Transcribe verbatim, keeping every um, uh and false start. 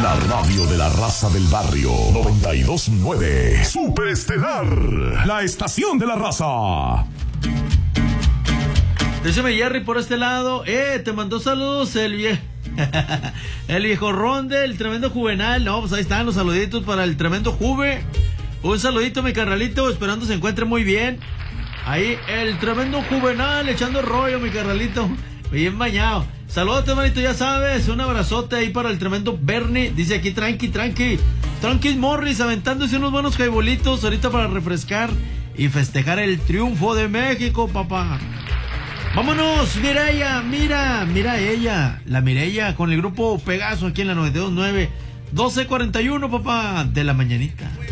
La radio de la raza del barrio. noventa y dos punto nueve. Superestelar. La estación de la raza. Déjame Jerry por este lado. Eh, te mandó saludos el viejo. El viejo Ronde, el tremendo Juvenal. No, pues ahí están los saluditos para el tremendo Juve. Un saludito, mi carnalito, esperando se encuentre muy bien. Ahí el tremendo Juvenal echando rollo, mi carnalito. Bien bañado. Saludos, hermanito, ya sabes. Un abrazote ahí para el tremendo Bernie. Dice aquí, tranqui, tranqui. Tranqui Morris, aventándose unos buenos jaibolitos ahorita para refrescar y festejar el triunfo de México, papá. Vámonos, Mireya, mira, mira ella, la Mireya con el grupo Pegaso aquí en la noventa y dos punto nueve, doce cuarenta y uno, papá, de la mañanita.